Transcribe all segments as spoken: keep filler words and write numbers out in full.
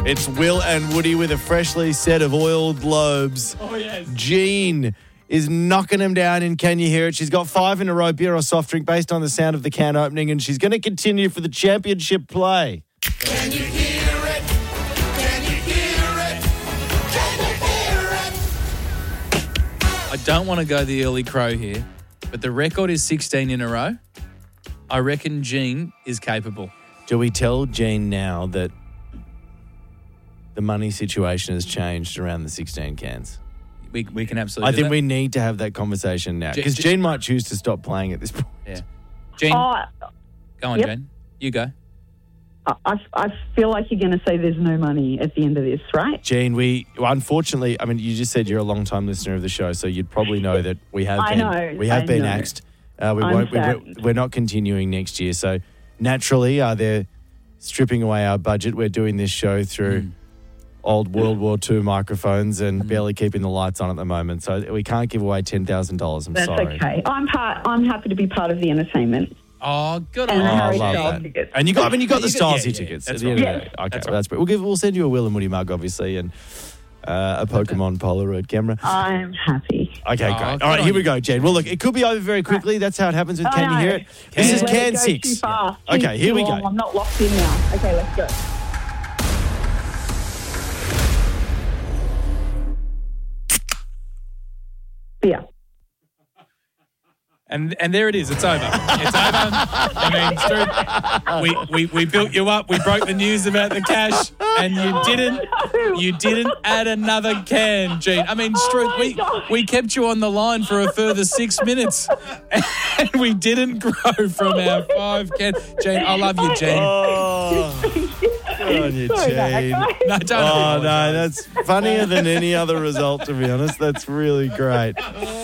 It's Will and Woody with a freshly set of oiled lobes. Oh, yes. Jean is knocking them down in Can You Hear It? She's got five in a row, beer or soft drink, based on the sound of the can opening, and she's going to continue for the championship play. Can you hear it? Can you hear it? Can you hear it? I don't want to go the early crow here, but the record is sixteen in a row. I reckon Jean is capable. Do we tell Jean now that the money situation has changed around the sixteen cans? We we can absolutely I do think that. we need to have that conversation now, Je- because Je- Jean might choose to stop playing at this point. Yeah. Jean, Oh, go on, yep. Jane. You go. I, I feel like you're going to say there's no money at the end of this, right? Jean, we unfortunately, I mean, you just said you're a long-time listener of the show, so you'd probably know that we have I been know, we have I been know. axed. Uh, we I'm won't. We, saddened. we're not continuing next year, so naturally, uh, they're stripping away our budget. We're doing this show through Mm. old World War Two microphones and barely keeping the lights on at the moment, so we can't give away ten thousand dollars. I'm That's sorry. okay. I'm part. I'm happy to be part of the entertainment. Oh, good And on the you. Oh, I Harry love Styles that. tickets. And you got, I mean, you got the You got- Stylesy yeah, yeah, tickets. that's at the end right. of the day. Yeah. Okay, That's well, that's great. We'll give, we'll send you a Will and Woody mug, obviously, and uh, a Pokemon Polaroid camera. I'm happy. Okay, Oh, great. good All right, on here we you. go, Jen. Well, look, it could be over very quickly. That's how it happens with Oh, Can You no. Hear It? This is Let Can it go six. Too fast. Okay, Too here we long. go. I'm not locked in now. Okay, let's go. Yeah. And and there it is. It's over. It's over. I mean, Stu, we, we, we built you up. We broke the news about the cash, and you didn't you didn't add another can, Gene. I mean, Oh Stu, my we gosh. we kept you on the line for a further six minutes, and we didn't grow from our five can. Gene, I love you, Gene. Oh, good on you, Sorry about that, Jane. guys. No, don't. Oh, no, apologise. that's funnier than any other result, to be honest. That's really great.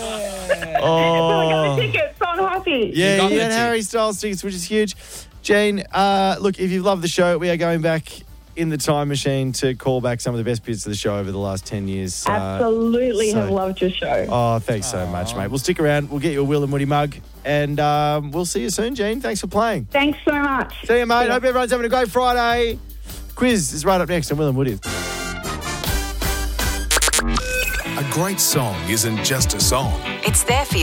Oh, Tickets. So I'm happy. yeah, You got you the had tick. Harry Styles tickets, which is huge. Jane, uh, look, if you've loved the show, we are going back in the time machine to call back some of the best bits of the show over the last ten years. Uh, Absolutely so- have loved your show. Oh, thanks so much, mate. We'll stick around. We'll get you a Will and Woody mug. And um, we'll see you soon, Gene. Thanks for playing. Thanks so much. See you, mate. Hope everyone's having a great Friday. Quiz is right up next on Will and Woody. A great song isn't just a song. It's there for you.